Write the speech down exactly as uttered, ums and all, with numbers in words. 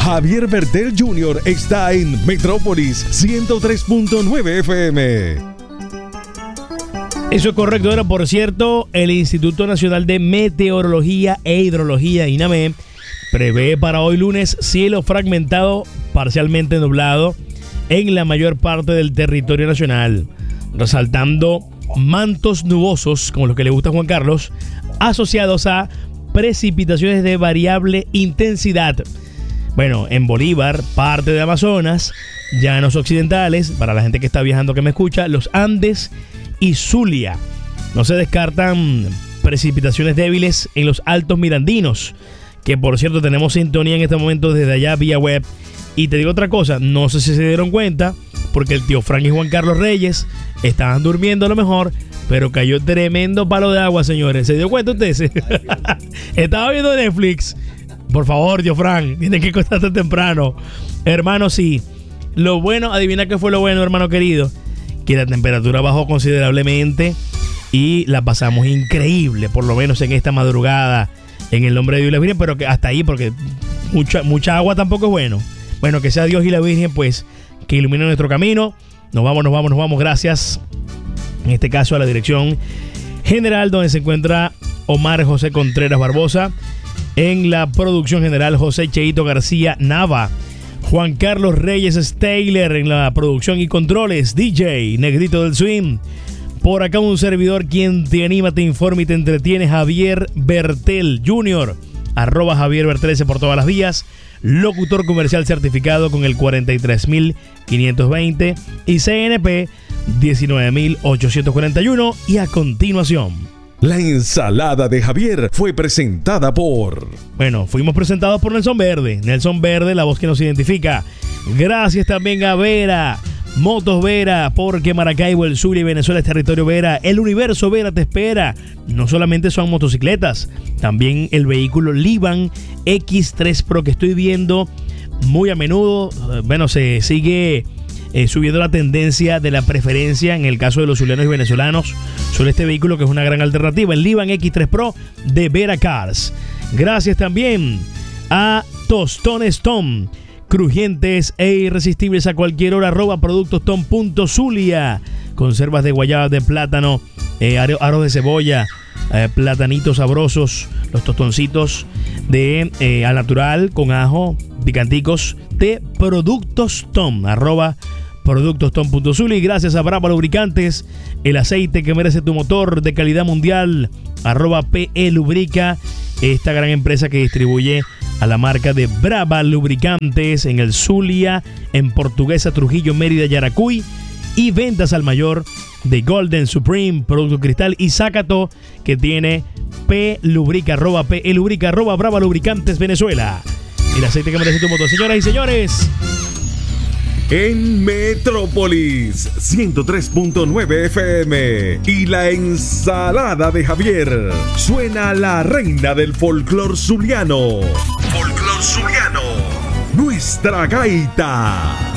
Javier Bertel junior está en Metrópolis ciento tres punto nueve F M. Eso es correcto. Ahora, por cierto, el Instituto Nacional de Meteorología e Hidrología, INAME, prevé para hoy lunes cielo fragmentado, parcialmente nublado en la mayor parte del territorio nacional, resaltando mantos nubosos, como los que le gusta a Juan Carlos, asociados a precipitaciones de variable intensidad. Bueno, en Bolívar, parte de Amazonas, llanos occidentales, para la gente que está viajando que me escucha, los Andes y Zulia. No se descartan precipitaciones débiles en los altos mirandinos, que por cierto tenemos sintonía en este momento desde allá vía web. Y te digo otra cosa, no sé si se dieron cuenta, porque el tío Frank y Juan Carlos Reyes estaban durmiendo a lo mejor, pero cayó tremendo palo de agua, señores. ¿Se dio cuenta usted? Estaba viendo Netflix. Por favor, tío Frank, tiene que acostarse temprano. Hermano, sí. Lo bueno, adivina qué fue lo bueno, hermano querido, que la temperatura bajó considerablemente y la pasamos increíble, por lo menos en esta madrugada, en el nombre de Dios y la Virgen, pero que hasta ahí, porque mucha, mucha agua tampoco es bueno. Bueno, que sea Dios y la Virgen, pues, que ilumine nuestro camino. Nos vamos, nos vamos, nos vamos. Gracias, en este caso, a la dirección general, donde se encuentra Omar José Contreras Barbosa. En la producción general, José Cheito García Nava. Juan Carlos Reyes Steyler en la producción y controles, D J Negrito del Swing. Por acá un servidor quien te anima, te informa y te entretiene, Javier Bertel junior Arroba Javier Bertel por todas las vías. Locutor comercial certificado con el cuarenta y tres mil quinientos veinte y C N P diecinueve mil ochocientos cuarenta y uno. Y a continuación, la ensalada de Javier fue presentada por... Bueno, fuimos presentados por Nelson Verde. Nelson Verde, la voz que nos identifica. Gracias también a Vera, Motos Vera, porque Maracaibo, el Zulia y Venezuela es territorio Vera. El universo Vera te espera. No solamente son motocicletas, también el vehículo Livan X tres Pro que estoy viendo muy a menudo. Bueno, se sigue... Eh, subiendo la tendencia de la preferencia en el caso de los zulianos y venezolanos sobre este vehículo, que es una gran alternativa, el Livan X tres Pro de Vera Cars. Gracias también a Tostones Tom, crujientes e irresistibles a cualquier hora, arroba productostom.zulia, conservas de guayaba, de plátano, eh, aros de cebolla, eh, platanitos sabrosos, los tostoncitos de eh, al natural con ajo, picanticos, de Productos Tom, arroba productostom.zulia. Y gracias a Brava Lubricantes, el aceite que merece tu motor de calidad mundial, arroba P E Lubrica, esta gran empresa que distribuye a la marca de Brava Lubricantes en el Zulia, en Portuguesa, Trujillo, Mérida, Yaracuy, y ventas al mayor de Golden Supreme, Producto Cristal y Zacato, que tiene P Lubrica, arroba P E Lubrica, arroba Brava Lubricantes Venezuela. El aceite que merece tu motor. Señoras y señores, en Metrópolis ciento tres punto nueve F M y la ensalada de Javier, suena la reina del folclor zuliano. Folclor zuliano, nuestra gaita.